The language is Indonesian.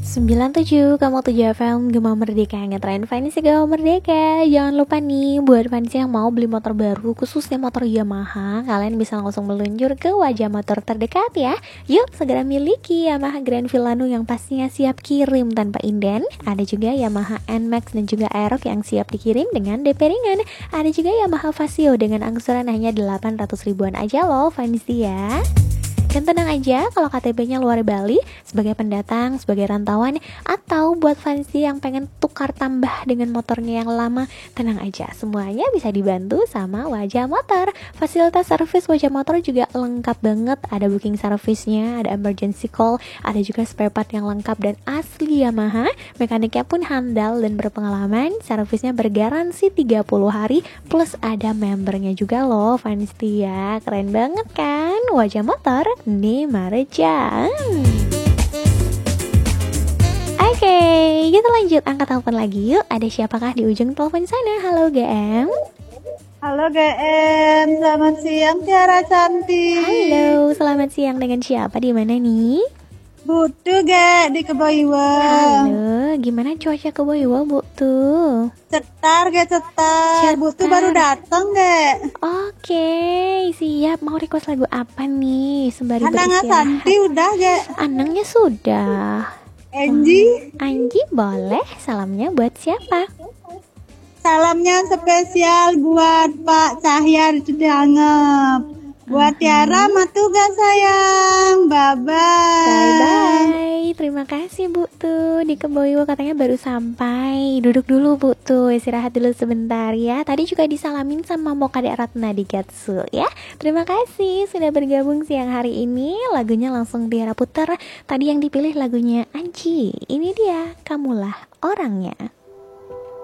97, kamu 7 FM, Gema Merdeka, ngetren Fancy Gema Merdeka. Jangan lupa nih, buat Fancy yang mau beli motor baru, khususnya motor Yamaha, kalian bisa langsung meluncur ke Wajah Motor terdekat ya. Yuk, segera miliki Yamaha Grand Villano yang pastinya siap kirim tanpa inden. Ada juga Yamaha NMAX dan juga Aerox yang siap dikirim dengan DP ringan. Ada juga Yamaha Vasio dengan angsuran hanya 800 ribuan aja loh, Fancy ya. Dan tenang aja kalau KTP-nya luar Bali, sebagai pendatang, sebagai rantauan, atau buat Fancy yang pengen tukar tambah dengan motornya yang lama, tenang aja, semuanya bisa dibantu sama Wajah Motor. Fasilitas servis Wajah Motor juga lengkap banget, ada booking servisnya, ada emergency call, ada juga spare part yang lengkap dan asli Yamaha, mekaniknya pun handal dan berpengalaman, servisnya bergaransi 30 hari, plus ada membernya juga loh Fancy ya, keren banget kan? Wajah Motor nih Mareja. Oke, kita lanjut angkat telepon lagi yuk. Ada siapakah di ujung telepon sana? Halo GM. Halo GM, selamat siang Tiara cantik. Halo, selamat siang, dengan siapa, di mana nih? Butuh gak di Keboiwa? Halo, gimana cuaca Keboiwa Butuh? Cetar cetar. Butuh baru datang gak? Oke, siap. Mau request lagu apa nih sembari Anangnya beristirahat? Santi udah gak? Anangnya sudah. Anji boleh. Salamnya buat siapa? salamnya spesial buat Pak Cahya Cudangep. Buat Tiara matuga sayang. Bye Bye. Terima kasih Bu tuh di Keboiwa, katanya baru sampai. Duduk dulu Bu tuh, istirahat dulu sebentar ya. Tadi juga disalamin sama Mokade Ratna di Gatsu ya. Terima kasih sudah bergabung siang hari ini. Lagunya langsung Tiara puter. Tadi yang dipilih lagunya Anji. Ini dia, Kamulah Orangnya.